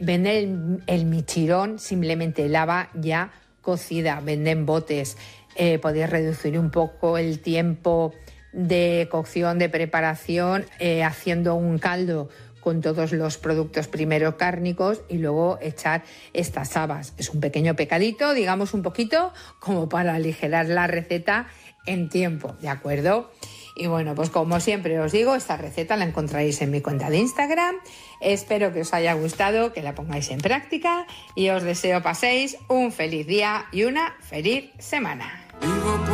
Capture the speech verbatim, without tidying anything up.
Venden el, el michirón, simplemente el haba ya cocida. Venden botes. Eh, podéis reducir un poco el tiempo de cocción, de preparación, eh, haciendo un caldo con todos los productos primero cárnicos y luego echar estas habas. Es un pequeño pecadito, digamos un poquito, como para aligerar la receta en tiempo, ¿de acuerdo? Y bueno, pues como siempre os digo, esta receta la encontraréis en mi cuenta de Instagram. Espero que os haya gustado, que la pongáis en práctica y os deseo paséis un feliz día y una feliz semana.